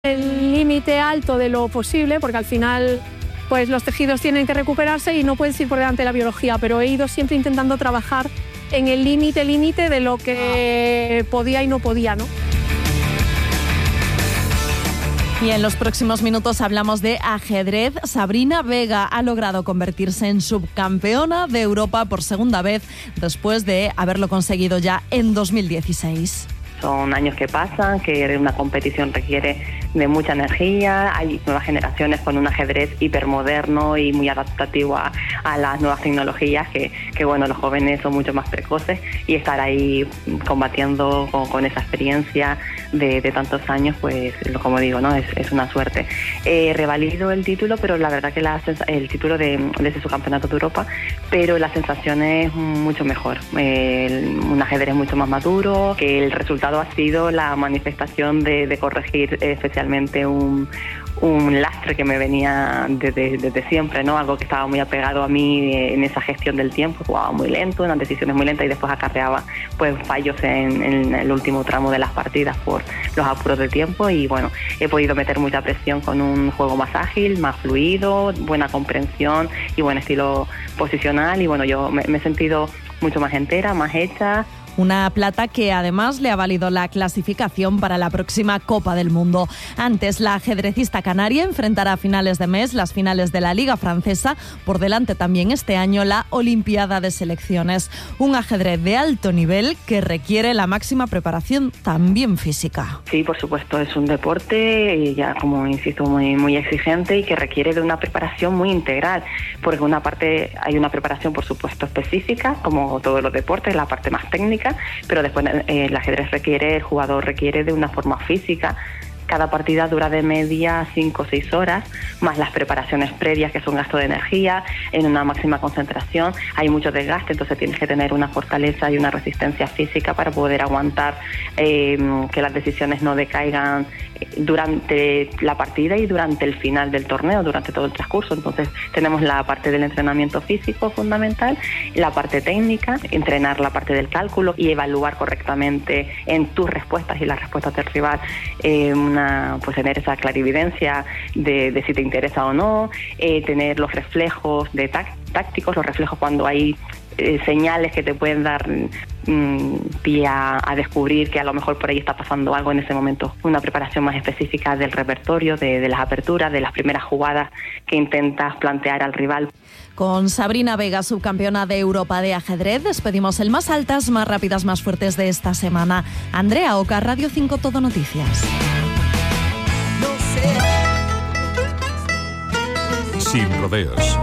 el límite alto de lo posible, porque al final pues los tejidos tienen que recuperarse y no puedes ir por delante de la biología, pero he ido siempre intentando trabajar en el límite de lo que podía y no podía, ¿no? Y en los próximos minutos hablamos de ajedrez. Sabrina Vega ha logrado convertirse en subcampeona de Europa por segunda vez después de haberlo conseguido ya en 2016. Son años que pasan, que una competición requiere de mucha energía, hay nuevas generaciones con un ajedrez hipermoderno y muy adaptativo a las nuevas tecnologías que bueno, los jóvenes son mucho más precoces y estar ahí combatiendo con esa experiencia de tantos años, pues como digo, ¿no? Es una suerte. Revalido el título, pero la verdad que el título de ese subcampeonato de Europa, pero la sensación es mucho mejor. Un ajedrez mucho más maduro, que el resultado ha sido la manifestación de corregir especialmente un lastre que me venía desde siempre, ¿no? Algo que estaba muy apegado a mí en esa gestión del tiempo. Jugaba muy lento, unas decisiones muy lentas y después acarreaba pues fallos en el último tramo de las partidas por los apuros de tiempo y bueno, he podido meter mucha presión con un juego más ágil, más fluido, buena comprensión y buen estilo posicional y bueno, yo me he sentido mucho más entera, más hecha. Una plata que además le ha valido la clasificación para la próxima Copa del Mundo. Antes, la ajedrecista canaria enfrentará a finales de mes las finales de la Liga Francesa. Por delante también este año la Olimpiada de Selecciones. Un ajedrez de alto nivel que requiere la máxima preparación también física. Sí, por supuesto, es un deporte, ya como insisto, muy exigente y que requiere de una preparación muy integral. Porque una parte hay una preparación, por supuesto, específica, como todos los deportes, la parte más técnica, pero después el ajedrez el jugador requiere de una forma física. Cada partida dura de media 5 o 6 horas, más las preparaciones previas, que son gasto de energía, en una máxima concentración. Hay mucho desgaste, entonces tienes que tener una fortaleza y una resistencia física para poder aguantar que las decisiones no decaigan durante la partida y durante el final del torneo, durante todo el transcurso. Entonces tenemos la parte del entrenamiento físico fundamental, la parte técnica, entrenar la parte del cálculo y evaluar correctamente en tus respuestas y las respuestas del rival pues tener esa clarividencia de si te interesa o no, tener los reflejos tácticos, los reflejos cuando hay señales que te pueden dar pie a descubrir que a lo mejor por ahí está pasando algo en ese momento. Una preparación más específica del repertorio, de las aperturas, de las primeras jugadas que intentas plantear al rival. Con Sabrina Vega, subcampeona de Europa de ajedrez, despedimos el más altas, más rápidas, más fuertes de esta semana. Andrea Oca, Radio 5 Todo Noticias. Sin rodeos.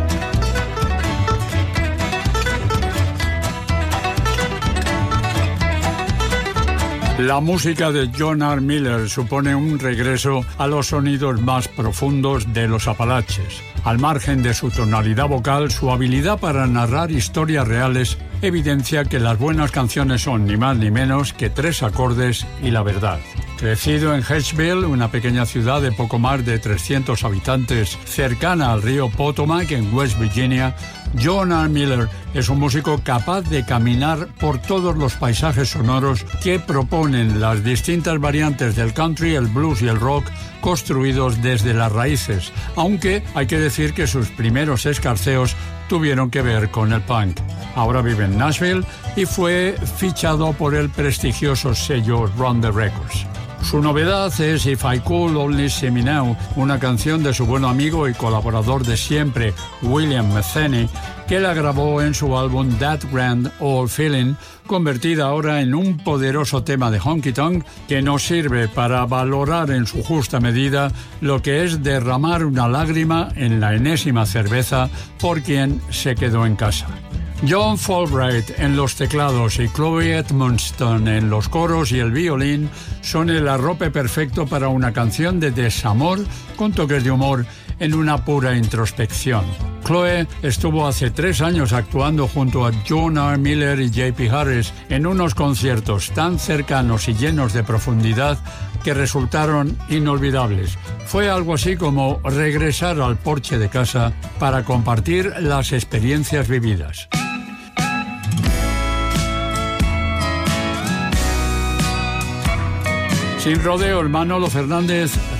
La música de John R. Miller supone un regreso a los sonidos más profundos de los Apalaches. Al margen de su tonalidad vocal, su habilidad para narrar historias reales evidencia que las buenas canciones son ni más ni menos que 3 acordes y la verdad. Crecido en Hedgesville, una pequeña ciudad de poco más de 300 habitantes cercana al río Potomac en West Virginia, John R. Miller es un músico capaz de caminar por todos los paisajes sonoros que proponen las distintas variantes del country, el blues y el rock construidos desde las raíces, aunque hay que decir que sus primeros escarceos tuvieron que ver con el punk. Ahora vive en Nashville y fue fichado por el prestigioso sello Run the Records. Su novedad es If I Could Only See Me Now, una canción de su buen amigo y colaborador de siempre, William Metheny, que la grabó en su álbum That Grand Old Feeling, convertida ahora en un poderoso tema de honky tonk que nos sirve para valorar en su justa medida lo que es derramar una lágrima en la enésima cerveza por quien se quedó en casa. John Fulbright en los teclados y Chloe Edmundston en los coros y el violín son el arrope perfecto para una canción de desamor con toques de humor en una pura introspección. Chloe estuvo hace 3 años actuando junto a John R. Miller y J.P. Harris en unos conciertos tan cercanos y llenos de profundidad que resultaron inolvidables. Fue algo así como regresar al porche de casa para compartir las experiencias vividas. Sin rodeos, Manolo Fernández